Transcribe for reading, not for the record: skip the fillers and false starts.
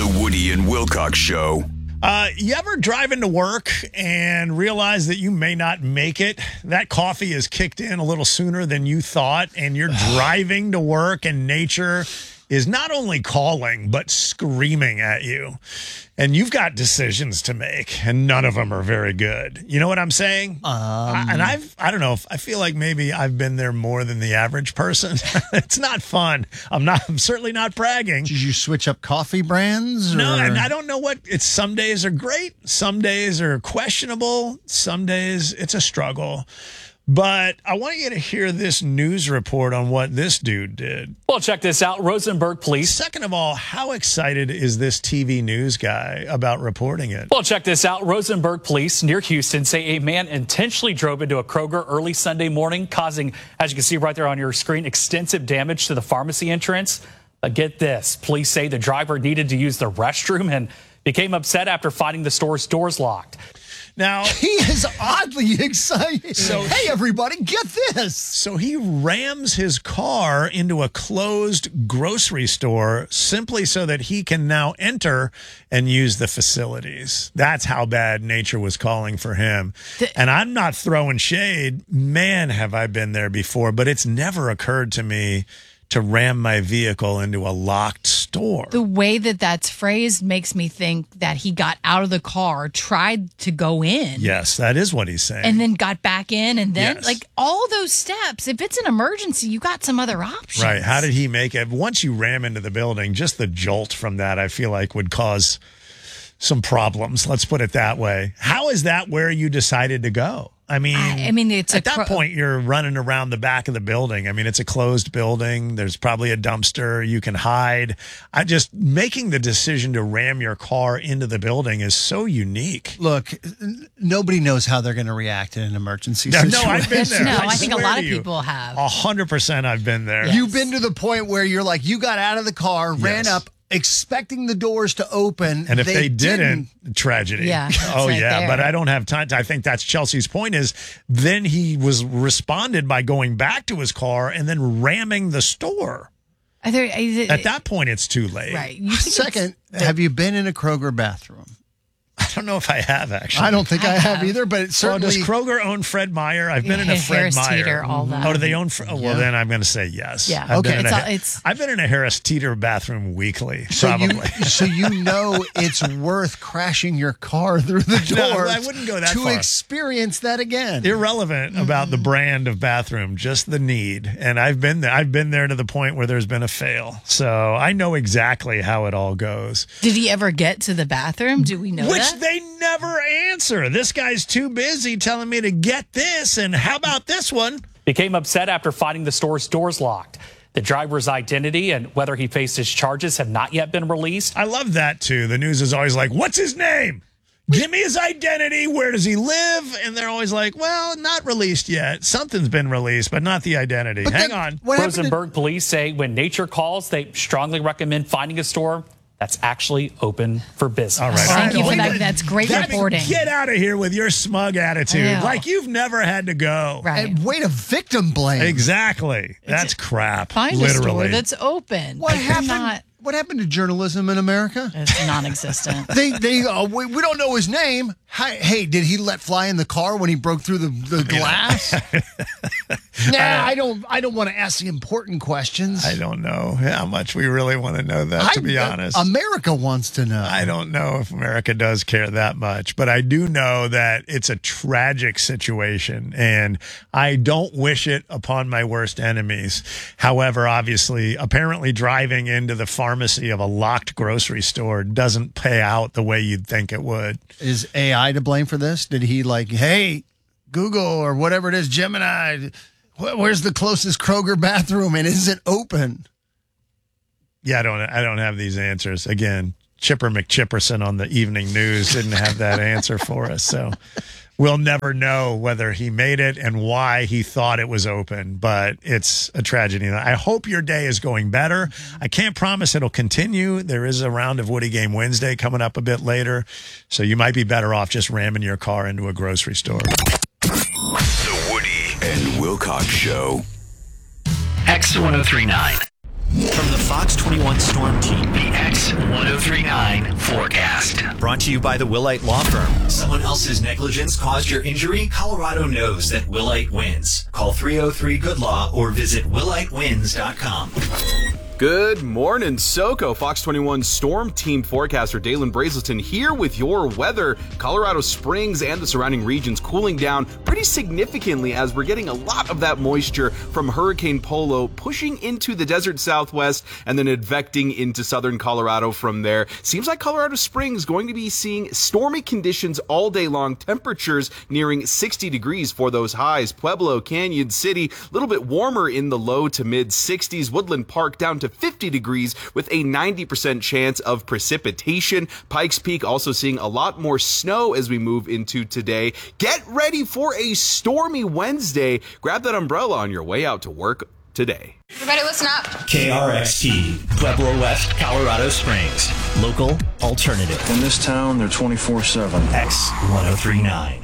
Woody and Wilcox Show. You ever drive into work and realize that you may not make it? That coffee is kicked in a little sooner than you thought, and you're driving to work and nature is not only calling, but screaming at you. And you've got decisions to make, and none of them are very good. You know what I'm saying? I don't know. I feel like maybe I've been there more than the average person. It's not fun. I'm certainly not bragging. Did you switch up coffee brands? No, and I don't know what it's. Some days are great. Some days are questionable. Some days it's a struggle. But I want you to hear this news report on what this dude did. Well, check this out. Rosenberg Police. Second of all, how excited is this TV news guy about reporting it? Well, check this out. Rosenberg Police near Houston say a man intentionally drove into a Kroger early Sunday morning, causing, as you can see right there on your screen, extensive damage to the pharmacy entrance. But get this. Police say the driver needed to use the restroom and became upset after finding the store's doors locked. Now, he is oddly excited. So, hey, everybody, get this. So he rams his car into a closed grocery store simply so that he can now enter and use the facilities. That's how bad nature was calling for him. And I'm not throwing shade. Man, have I been there before, but it's never occurred to me to ram my vehicle into a locked store. The way that that's phrased makes me think that he got out of the car, tried to go in. Yes, that is what he's saying. And then got back in. And then, Yes. like, all those steps, if it's an emergency, you got some other options. Right. How did he make it? Once you ram into the building, just the jolt from that, I feel like, would cause some problems. Let's put it that way. How is that where you decided to go? I mean, it's at that point, you're running around the back of the building. I mean, it's a closed building. There's probably a dumpster. You can hide. Making the decision to ram your car into the building is so unique. Look, nobody knows how they're going to react in an emergency No, situation. I've been there. No, I think a swear lot to of you, people have. 100% I've been there. You've been to the point where you're like, you got out of the car, ran Yes. up, expecting the doors to open. And if they didn't, tragedy. Yeah, that's Oh, right yeah. there. But I don't have time. I think that's Chelsea's point is then he was responded by going back to his car and then ramming the store. At that point, it's too late. Right. You think Second, have you been in a Kroger bathroom? I don't know if I have, actually. I don't think I have either, but it's Well, certainly... does Kroger own Fred Meyer? I've been in a Fred Harris Meyer. Teeter, all that. Oh, do they own? Well, Yeah. then I'm going to say yes. Yeah. I've Okay. been in It's- I've been in a Harris Teeter bathroom weekly, So probably. so you know it's worth crashing your car through the No, door I wouldn't go that to far. experience that again. Irrelevant about the brand of bathroom, just the need. And I've been there. I've been there to the point where there's been a fail. So I know exactly how it all goes. Did he ever get to the bathroom? Do we know Which that? they never answer. This guy's too busy telling me to get this. And how about this one? Became upset after finding the store's doors locked. The driver's identity and whether he faces charges have not yet been released. I love that too. The news is always like, what's his name? Give me his identity. Where does he live? And they're always like, well, not released yet. Something's been released, but not the identity. But Hang then on. what happened to- Rosenberg police say when nature calls, they strongly recommend finding a store that's actually open for business. All right. Thank you for All right. that. That's great reporting. Get out of here with your smug attitude. I know. Like you've never had to go. Right. And way to victim blame. Exactly. That's crap. Find a Literally. store that's open. What Like, you're happened? not- What happened to journalism in America? It's non-existent. we don't know his name. Hey, did he let fly in the car when he broke through the glass? I don't want to ask the important questions. I don't know how much we really want to know that, to be honest. America wants to know. I don't know if America does care that much, but I do know that it's a tragic situation, and I don't wish it upon my worst enemies. However, obviously, apparently driving into the pharmacy of a locked grocery store doesn't pay out the way you'd think it would. Is AI to blame for this? Did he hey, Google or whatever it is, Gemini, where's the closest Kroger bathroom and is it open? Yeah, I don't have these answers. Again, Chipper McChipperson on the evening news didn't have that answer for us. So we'll never know whether he made it and why he thought it was open, but it's a tragedy. I hope your day is going better. I can't promise it'll continue. There is a round of Woody Game Wednesday coming up a bit later, so you might be better off just ramming your car into a grocery store. The Woody and Wilcox Show. X1039. From the Fox 21 Storm Team, the X1039 Brought to you by the Willite Law Firm. Someone else's negligence caused your injury? Colorado knows that Willite wins. Call 303-GOOD-LAW or visit willitewins.com. Good morning, SoCo. Fox 21 Storm Team forecaster Dalen Brazelton here with your weather. Colorado Springs and the surrounding regions cooling down pretty significantly as we're getting a lot of that moisture from Hurricane Polo pushing into the desert southwest and then advecting into southern Colorado from there. Seems like Colorado Springs going to be seeing stormy conditions all day long. Temperatures nearing 60 degrees for those highs. Pueblo, Canyon City, a little bit warmer in the low to mid 60s. Woodland Park down to 50 degrees with a 90% chance of precipitation. Pikes Peak also seeing a lot more snow as we move into today. Get ready for a stormy Wednesday. Grab that umbrella on your way out to work today. Everybody listen up. KRXT, Pueblo West, Colorado Springs. Local alternative. In this town, they're 24/7. X1039.